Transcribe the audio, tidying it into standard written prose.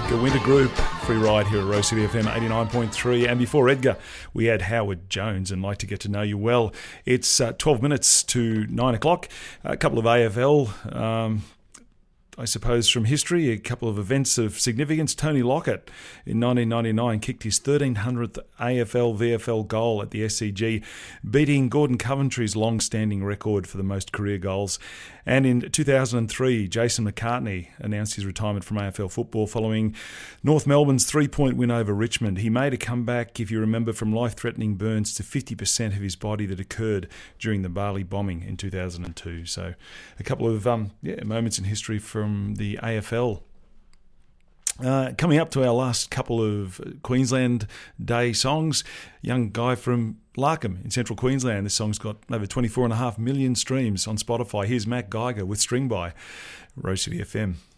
Edgar Winter Group, free ride here at Rose City FM 89.3. And before Edgar, we had Howard Jones and Like to Get to Know You Well. It's 12 minutes to 9 o'clock. A couple of AFL, I suppose, from history, a couple of events of significance. Tony Lockett in 1999 kicked his 1300th AFL-VFL goal at the SCG, beating Gordon Coventry's long-standing record for the most career goals. And in 2003, Jason McCartney announced his retirement from AFL football following North Melbourne's 3-point win over Richmond. He made a comeback, if you remember, from life-threatening burns to 50% of his body that occurred during the Bali bombing in 2002. So a couple of moments in history from the AFL. Coming up to our last couple of Queensland Day songs, young guy from Larkham in central Queensland. This song's got over 24.5 million streams on Spotify. Here's Matt Geiger with String By, Rose City FM.